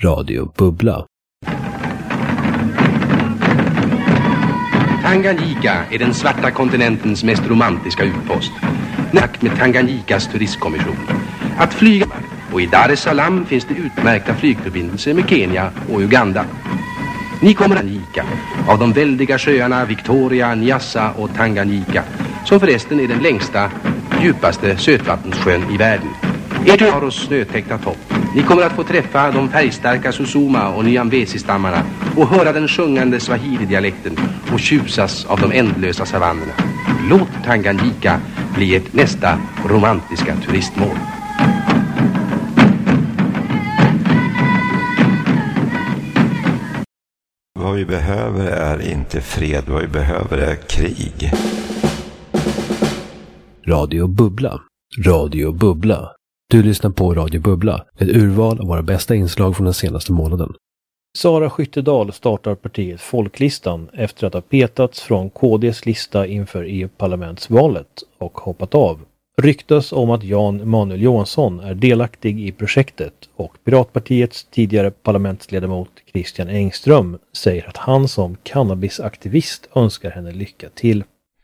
Radio Bubbla. Tanganyika är den svarta kontinentens mest romantiska utpost. Nakt med Tanganyikas turistkommission. Att flyga, och i Dar es Salaam finns det utmärkta flygförbindelser med Kenya och Uganda. Ni kommer Tanganyika av de väldiga sjöarna Victoria, Nyassa och Tanganyika, som förresten är den längsta, djupaste sötvattenssjön i världen. Ert har oss snötäckta topp. Ni kommer att få träffa de färgstarka Susuma och Nyambesi-stammarna och höra den sjungande Swahili-dialekten och tjusas av de ändlösa savannerna. Låt Tanganyika bli ert nästa romantiska turistmål. Vad vi behöver är inte fred, vad vi behöver är krig. Radio Bubbla. Radio Bubbla. Du lyssnar på Radio Bubbla, ett urval av våra bästa inslag från den senaste månaden. Sara Skyttedal startar partiet Folklistan efter att ha petats från KDs lista inför EU-parlamentsvalet och hoppat av. Ryktas om att Jan Emanuel Johansson är delaktig i projektet och Piratpartiets tidigare parlamentsledamot Christian Engström säger att han som cannabisaktivist önskar henne lycka till.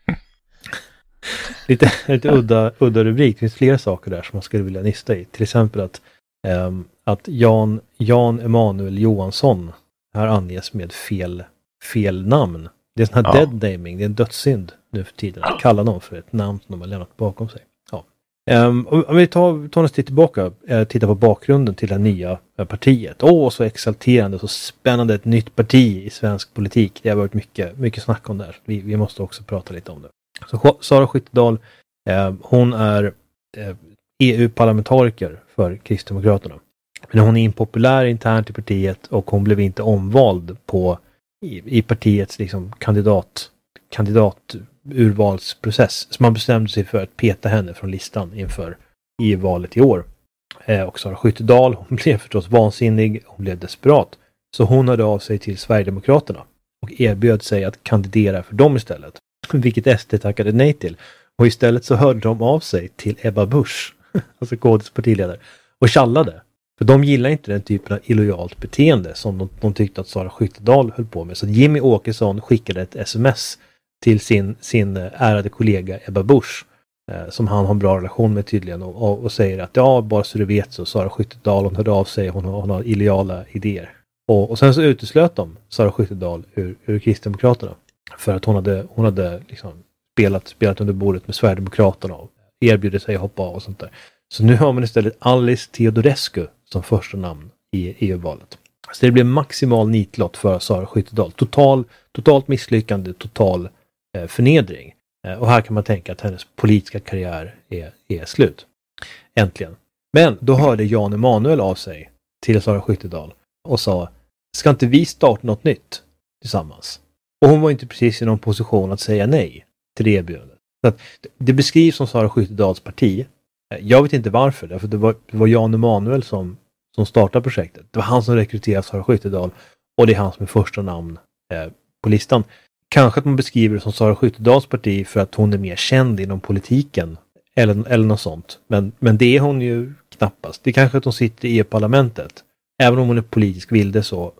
Lite udda rubrik. Det finns flera saker där som man skulle vilja nista i. Till exempel att Jan Emanuel Johansson här anges med fel namn. Det är sån här dead naming. Det är en dödssynd nu för tiden att kalla någon för ett namn som de har lämnat bakom sig. Ja. Om vi tar oss tillbaka, tittar på bakgrunden till det nya partiet. Så exalterande, så spännande, ett nytt parti i svensk politik. Det har varit mycket snack om det här. Vi måste också prata lite om det. Så Sara Skyttedal, hon är EU-parlamentariker för Kristdemokraterna. Men hon är impopulär internt i partiet och hon blev inte omvald i partiets liksom kandidaturvalsprocess. Så man bestämde sig för att peta henne från listan inför EU-valet i år. Och Sara Skyttedal, hon blev förstås vansinnig, hon blev desperat. Så hon hörde av sig till Sverigedemokraterna och erbjöd sig att kandidera för dem istället. Vilket SD tackade nej till. Och istället så hörde de av sig till Ebba Busch, alltså KDs partiledare, och tjallade. För de gillar inte den typen av illojalt beteende som de tyckte att Sara Skyttedal höll på med. Så Jimmy Åkesson skickade ett sms till sin ärade kollega Ebba Busch, som han har en bra relation med tydligen, och säger att bara så du vet så Sara Skyttedal, hon hörde av sig, hon har illojala idéer. Och sen så uteslöt de Sara Skyttedal ur Kristdemokraterna. För att hon hade liksom spelat under bordet med Sverigedemokraterna och erbjudit sig att hoppa av och sånt där. Så nu har man istället Alice Teodorescu som första namn i EU-valet. Så det blir maximal nitlott för Sara Skyttedal. Totalt misslyckande, total förnedring. Och här kan man tänka att hennes politiska karriär är slut. Äntligen. Men då hörde Jan Emanuel av sig till Sara Skyttedal och sa: ska inte vi starta något nytt tillsammans? Och hon var inte precis i någon position att säga nej till det erbjudandet. Så att det beskrivs som Sara Skyttedals parti. Jag vet inte varför. Därför det var Jan Emanuel som startade projektet. Det var han som rekryterade Sara Skyttedal. Och det är han som är första namn på listan. Kanske att man beskriver det som Sara Skyttedals parti för att hon är mer känd inom politiken. Eller något sånt. Men det är hon ju knappast. Det är kanske att hon sitter i EU-parlamentet. Även om hon är politisk vilde så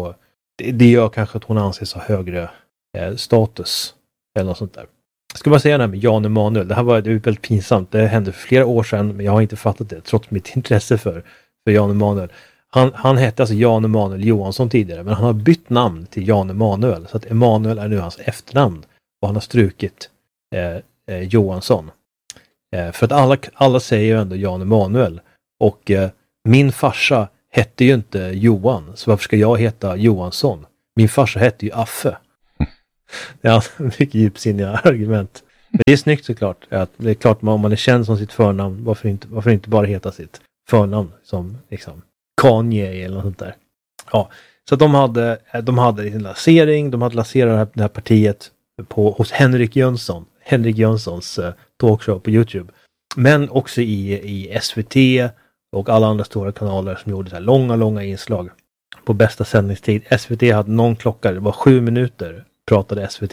det gör kanske att hon anses ha högre status eller något sånt där. Jag ska bara säga det här med Jan Emanuel. Det är väldigt pinsamt. Det hände för flera år sedan, men jag har inte fattat det trots mitt intresse för Jan Emanuel. Han hette alltså Jan Emanuel Johansson tidigare, men han har bytt namn till Jan Emanuel. Så att Emanuel är nu hans efternamn. Och han har strukit Johansson. För att alla säger ju ändå Jan Emanuel. Och min farsa hette ju inte Johan, så varför ska jag heta Johansson? Min farsa hette ju Affe. Det är alltså mycket djupsinniga argument. Men det är snyggt såklart. Det är klart om man är känd som sitt förnamn, varför inte bara heta sitt förnamn som liksom Kanye eller något sånt där. Ja, så de hade en lansering, de hade lanserat det här partiet hos Henrik Jönssons talkshow på YouTube. Men också i SVT och alla andra stora kanaler som gjorde så här långa inslag på bästa sändningstid. SVT hade någon klocka, det var 7 minuter pratade SVT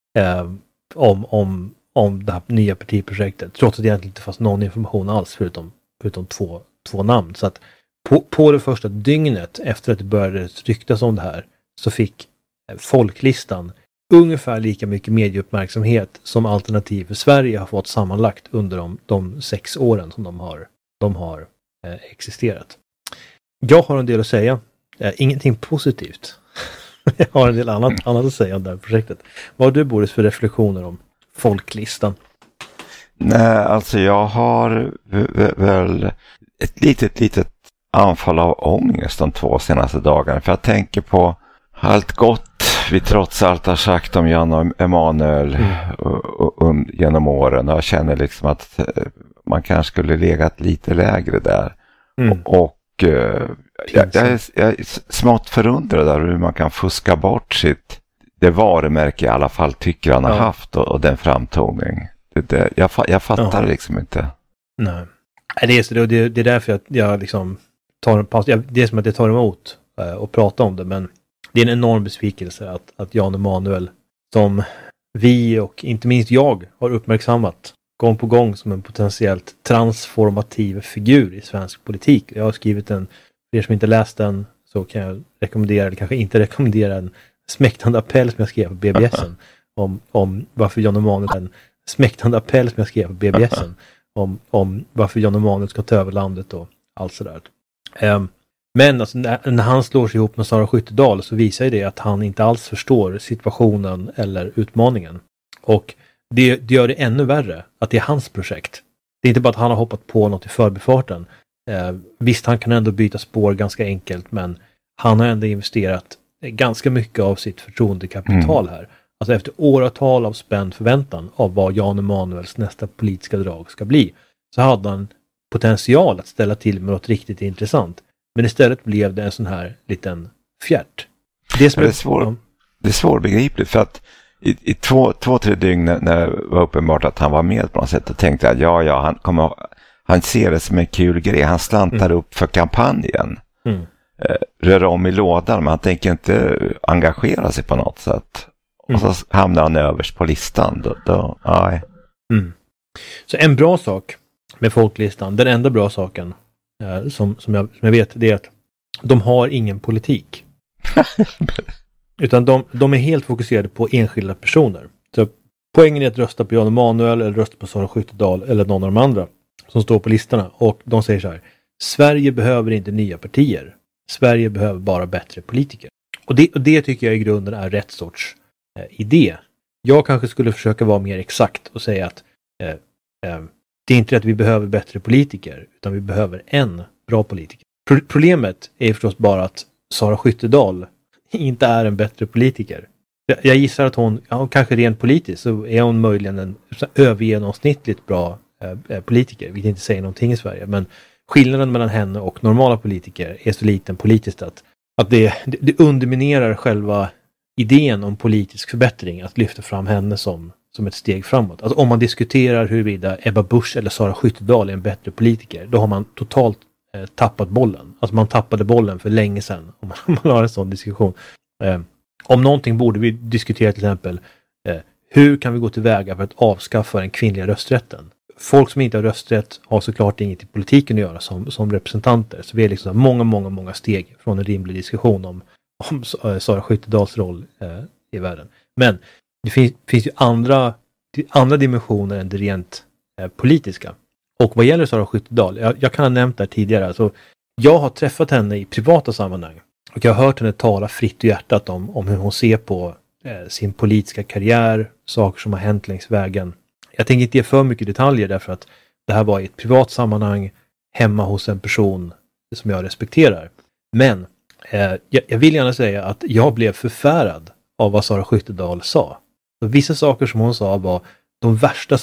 om det här nya partiprojektet. Trots att det egentligen inte fanns någon information alls förutom två namn. Så att på det första dygnet efter att det började ryktas om det här så fick Folklistan ungefär lika mycket medieuppmärksamhet som Alternativ för Sverige har fått sammanlagt under de 6 åren som de har existerat. Jag har en del att säga. Ingenting positivt. Jag har en del annat att säga om det här projektet. Vad har du, Boris, för reflektioner om Folklistan? Nej, alltså jag har väl ett litet anfall av ångest de 2 senaste dagarna. För jag tänker på allt gott vi trots allt har sagt om Jan och Emanuel genom åren. Och jag känner liksom att man kanske skulle legat lite lägre där. Och jag är smått förundrad där hur man kan fuska bort det varumärke i alla fall tycker han har haft och den framtoning. Jag fattar det liksom inte. Nej. Det är därför jag liksom tar en paus. Det är som att jag tar emot och pratar om det, men det är en enorm besvikelse att Jan Emanuel, som vi och inte minst jag har uppmärksammat gång på gång som en potentiellt transformativ figur i svensk politik. Jag har skrivit för er som inte läst den så kan jag rekommendera, eller kanske inte rekommendera, en smäktande appell som jag skrev på BBSen om varför Jan Emanuel om varför Jan Emanuel ska ta över landet och allt sådär. Men alltså, när han slår sig ihop med Sara Skyttedal så visar ju det att han inte alls förstår situationen eller utmaningen. Och det gör det ännu värre att det är hans projekt. Det är inte bara att han har hoppat på något i förbifarten. Visst, han kan ändå byta spår ganska enkelt, men han har ändå investerat ganska mycket av sitt förtroendekapital här. Alltså efter åratal av spänd förväntan av vad Jan Emanuels nästa politiska drag ska bli, så hade han potential att ställa till med något riktigt intressant. Men istället blev det en sån här liten fjärt. Det är svårbegripligt, för att i 2-3 dygn när det var uppenbart att han var med på något sätt, och tänkte jag han ser det som en kul grej. Han slantar upp för kampanjen. Rör om i lådan, men han tänker inte engagera sig på något sätt. Och så hamnar han överst på listan. Så en bra sak med Folklistan, den enda bra saken som jag vet, det är att de har ingen politik. Utan de är helt fokuserade på enskilda personer. Så poängen är att rösta på Jan Emanuel eller rösta på Sara Skyttedal eller någon av de andra som står på listorna. Och de säger så här: Sverige behöver inte nya partier. Sverige behöver bara bättre politiker. Och det tycker jag i grunden är rätt sorts idé. Jag kanske skulle försöka vara mer exakt och säga att det är inte att vi behöver bättre politiker, utan vi behöver en bra politiker. Problemet är förstås bara att Sara Skyttedal inte är en bättre politiker. Jag gissar att hon kanske rent politiskt så är hon möjligen en övergenomsnittligt bra politiker, vilket inte säger någonting i Sverige. Men skillnaden mellan henne och normala politiker är så liten politiskt att det underminerar själva idén om politisk förbättring att lyfta fram henne som ett steg framåt. Alltså om man diskuterar huruvida Ebba Busch eller Sara Skyttedal är en bättre politiker, då har man totalt tappat bollen. Alltså man tappade bollen för länge sedan om man har en sån diskussion. Om någonting borde vi diskutera till exempel hur kan vi gå tillväga för att avskaffa den kvinnliga rösträtten? Folk som inte har rösträtt har såklart inget i politiken att göra som representanter. Så vi är liksom många steg från en rimlig diskussion om Sara Skyttedals roll i världen. Men det finns ju andra dimensioner än det rent politiska. Och vad gäller Sara Skyttedal, jag kan ha nämnt det tidigare. Alltså, jag har träffat henne i privata sammanhang. Och jag har hört henne tala fritt i hjärtat om hur hon ser på sin politiska karriär, saker som har hänt längs vägen. Jag tänker inte ge för mycket detaljer därför att det här var i ett privat sammanhang hemma hos en person som jag respekterar. Men jag vill gärna säga att jag blev förfärad av vad Sara Skyttedal sa. Så vissa saker som hon sa var de värsta